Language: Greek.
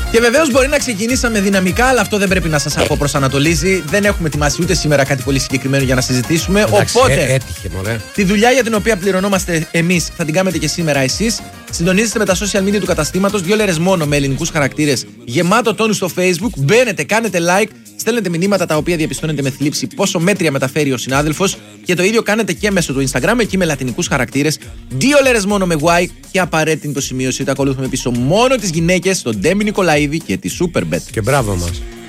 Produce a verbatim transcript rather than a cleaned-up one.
Και βεβαίως μπορεί να ξεκινήσαμε δυναμικά, αλλά αυτό δεν πρέπει να σας αποπροσανατολίζει. Δεν έχουμε ετοιμάσει ούτε σήμερα κάτι πολύ συγκεκριμένο για να συζητήσουμε. Εντάξει, Οπότε, έ, έτυχε, μωρέ. τη δουλειά για την οποία πληρωνόμαστε εμείς θα την κάνετε και σήμερα εσείς. Συντονίζεστε με τα social media του καταστήματος, δύο λέρες μόνο με ελληνικούς χαρακτήρες, γεμάτο τόνου στο Facebook. Μπαίνετε, κάνετε like, στέλνετε μηνύματα τα οποία διαπιστώνετε με θλίψη πόσο μέτρια μεταφέρει ο συνάδελφος. Και το ίδιο κάνετε και μέσω του Instagram, εκεί με λατινικούς χαρακτήρες, δύο λέρες μόνο με Y και απαραίτητο σημείωση ότι ακολουθούμε πίσω μόνο τις γυναίκες, τον Ντέμι Νικολαίδη και τη Superbet. Και μπράβο μας.